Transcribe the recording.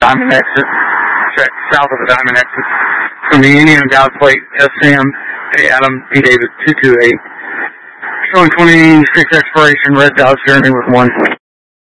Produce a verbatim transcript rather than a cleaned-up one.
Diamond exit, check south of the Diamond exit. From the Indian Dow plate, S M, A Adam, B David, two two eight. Showing twenty-six expiration, red Dodge Journey with one.